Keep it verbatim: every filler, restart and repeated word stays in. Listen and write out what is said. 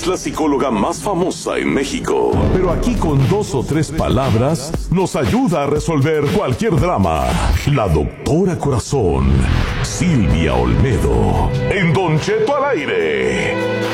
es la psicóloga más famosa en México. Pero aquí con dos o tres palabras nos ayuda a resolver cualquier drama. La doctora Corazón, Silvia Olmedo, en Don Cheto al aire.